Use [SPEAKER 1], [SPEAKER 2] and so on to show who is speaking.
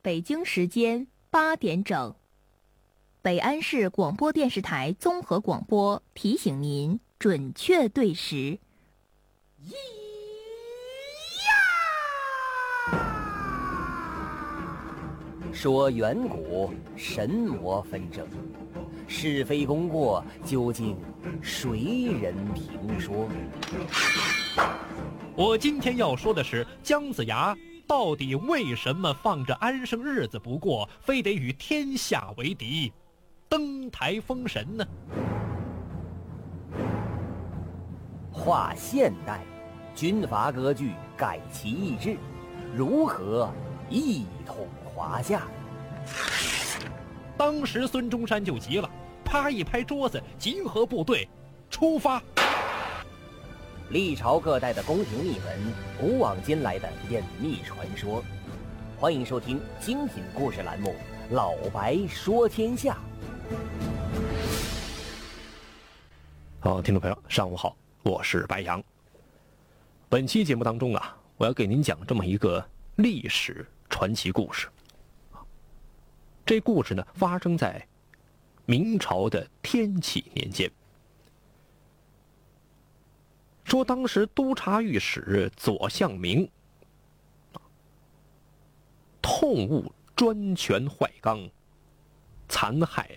[SPEAKER 1] 北京时间8点整，北安市广播电视台综合广播提醒您准确对时。
[SPEAKER 2] 说远古神魔纷争，是非功过究竟谁人评说？
[SPEAKER 3] 我今天要说的是姜子牙到底为什么放着安生日子不过，非得与天下为敌，登台封神呢？
[SPEAKER 2] 划现代，军阀割据，改旗易帜，如何一统华夏？
[SPEAKER 3] 当时孙中山就急了，啪一拍桌子，集合部队，出发。
[SPEAKER 2] 历朝各代的宫廷秘闻，古往今来的隐秘传说，欢迎收听精品故事栏目《老白说天下》。
[SPEAKER 4] 好，听众朋友，上午好，我是白杨。本期节目当中啊，我要给您讲这么一个历史传奇故事。这故事呢，发生在明朝的天启年间。说当时督察御史左相明痛恶专权坏纲，残害